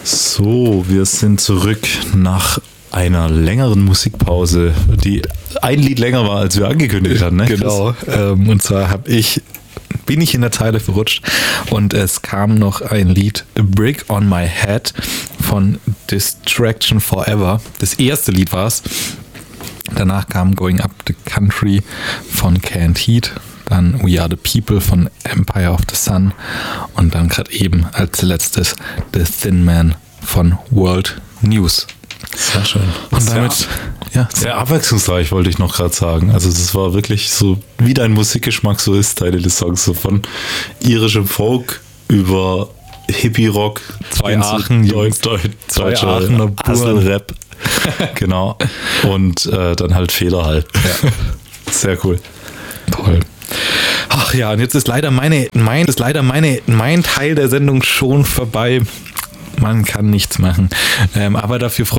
So, wir sind zurück nach einer längeren Musikpause, die ein Lied länger war, als wir angekündigt hatten. Ne? Genau. Und zwar bin ich in der Zeile verrutscht und es kam noch ein Lied, A Brick on My Head von Distraction Forever. Das erste Lied war es. Danach kam Going Up the Country von Canned Heat. Dann We Are the People von Empire of the Sun und dann gerade eben als letztes The Thin Man von World News. Sehr schön. Und damit, sehr abwechslungsreich, wollte ich noch gerade sagen. Also das war wirklich so, wie dein Musikgeschmack so ist, Teile des Songs, so von irischem Folk über Hippie-Rock, zwei Aachener Hustle-Rap. Genau. Und dann halt Fehler halt. Ja. Sehr cool. Toll. Ach ja, und jetzt ist leider mein Teil der Sendung schon vorbei. Man kann nichts machen. Aber dafür freue